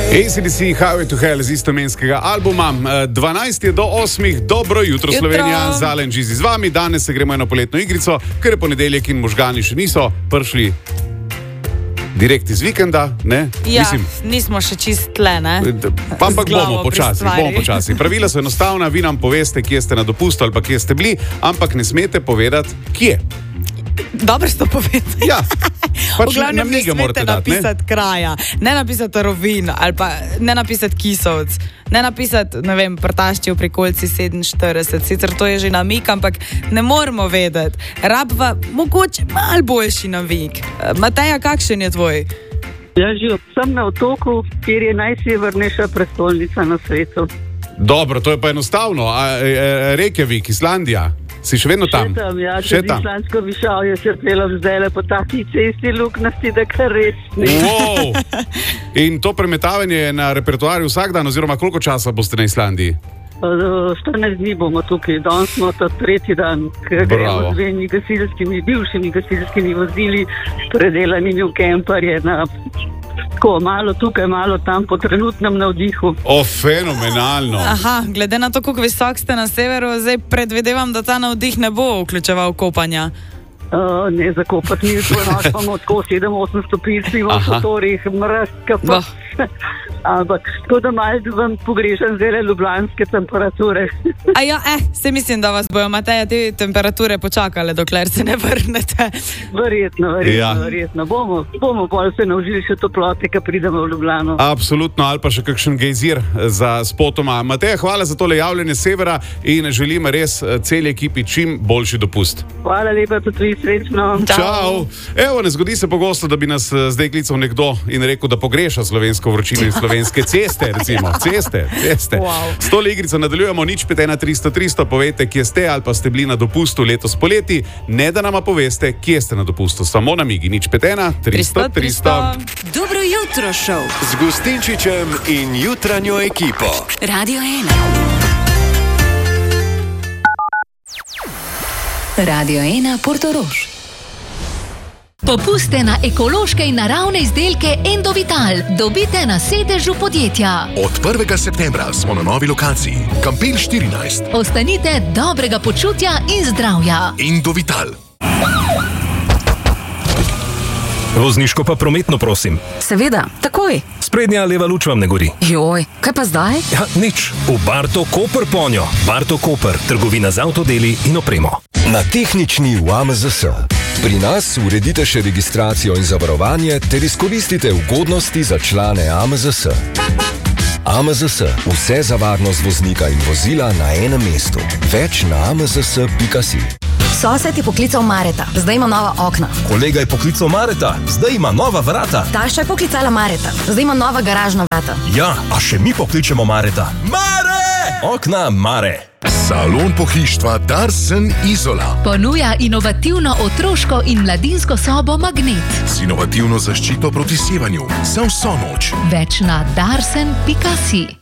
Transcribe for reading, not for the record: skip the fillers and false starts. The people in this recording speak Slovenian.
AC/DC Highway to Hell z istoimenskega albuma. 12 je do 8, dobro jutro Slovenija, Zalen Žizi z vami. Danes se gremo eno poletno igrico, ker je ponedeljek in možgani še niso prišli direkt iz vikenda, ne? Ja, nismo še čist tle, ne? Ampak bomo počasi. Pravila so enostavna, vi nam poveste, kje ste na dopustu ali pa kje ste bili, ampak ne smete povedati, kje. Dobro ste povedali. Ja, pač nam ne smete napisati kraja, ne napisati Rovin, ali pa ne napisati Kisovc, ne napisati, ne vem, Prtaščev pri Kolci 47, sicer to je že namik, ampak ne moramo vedeti. Rabva mogoče malo boljši namik. Mateja, kakšen je tvoj? Jaz sem na otoku, kjer je najsevernejša prestolnica na svetu. Dobro, to je pa enostavno. Reykjavik, Islandija. Si še vedno tam? Še tam. Islandsko višavje se pelem zdaj po taki cesti luknasti, da kar res ne. Wow. In to premetavanje na repertoarju vsak dan, oziroma koliko časa boste na Islandiji? 14 dni bomo tukaj, danes smo ta tretji dan, ker gremo z bivšimi gasilskimi vozili, predelanimi v kemparje na tako malo tukaj, malo tam po trenutnem navdihu. Fenomenalno. Aha, glede na to, koliko visok ste na severu, zdaj predvidevam, da ta navdih ne bo vključeval kopanja. Ne, za kopati mi ponašamo tako 7-8 stopinj, v šotorih, mrazka pa. Ampak tako da malo vam pogrešam zdaj ljubljanske temperature. Se mislim, da vas bojo, Mateja, te temperature počakale, dokler se ne vrnete. Verjetno. Bomo bolj se naužili še toplote, ko pridemo v Ljubljano. Absolutno, ali pa še kakšen gejzir za spotoma. Mateja, hvala za tole javljanje severa in želim res celi ekipi čim boljši dopust. Hvala lepa, tudi srečno. Čau. Evo, ne zgodi se pogosto, da bi nas zdaj klical nekdo in rekel, da pogreša slovensko vročino in slovenske ceste, recimo. Ceste. Wow. S tole igrico nadaljujemo, 051-300-300, povejte, kje ste ali pa ste bili na dopustu letos poleti, ne da nama poveste, kje ste na dopustu. Samo namigi, 051-300-300. Dobro jutro, šov. Z Gustinčičem in jutranjo ekipo. Radio 1. Radio 1 Portorož. Popuste na ekološke in naravne izdelke Endovital dobite na sedežu podjetja. Od 1. septembra smo na novi lokaciji, Kampel 14. Ostanite dobrega počutja in zdravja. Endovital. Vozniško pa prometno, prosim. Seveda, takoj. Sprednja leva luč vam ne gori. Joj, kaj pa zdaj? Ja, nič. V Barto Koper ponjo. Barto Koper, trgovina z avtodeli in opremo. Na tehnični v AMZS. Pri nas uredite še registracijo in zavarovanje ter izkoristite ugodnosti za člane AMZS. AMZS. Vse za varnost voznika in vozila na enem mestu. Več na amzs.si. Sosed je poklical Mareta, zdaj ima nova okna. Kolega je poklical Mareta, zdaj ima nova vrata. Tašča je poklicala Mareta, zdaj ima nova garažna vrata. Ja, a še mi pokličemo Mareta. Mare! Okna Mare. Salon pohištva Darsen Izola. Ponuja inovativno otroško in mladinsko sobo Magnet. Z inovativno zaščito proti sevanju za vso noč. Več na darsen.si.